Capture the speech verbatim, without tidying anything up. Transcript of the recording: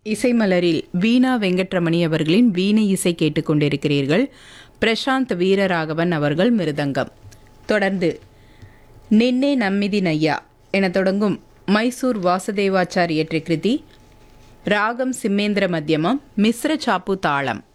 இசைமலரில் வீணா வெங்கட்ரமணி அவர்களின் வீணை இசை கேட்டுக்கொண்டிருக்கிறீர்கள். பிரசாந்த் வீரராகவன் அவர்கள் மிருதங்கம். தொடர்ந்து நின்னே நம்மிதி நையா என தொடங்கும் மைசூர் வாசுதேவாச்சார் இயற்றிய கிருதி. ராகம் சிம்மேந்திர மத்தியமம், மிஸ்ர சாப்பு தாளம்.